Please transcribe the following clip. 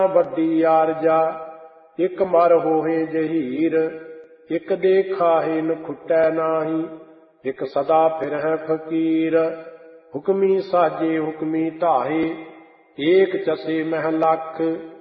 ਵੱਡੀ ਆਰਜਾ, ਇਕ ਮਰ ਹੋਏ ਜਹੀਰ। ਇਕ ਦੇ ਖਾਹੇ ਨ ਖੁੱਟੈ ਨਾਹੀ, ਇਕ ਸਦਾ ਫਿਰਹਿ ਫਕੀਰ। ਹੁਕਮੀ ਸਾਜੇ ਹੁਕਮੀ ਢਾਹੇ, ਏਕ ਚਸੇ ਮਹਿ ਲੱਖ।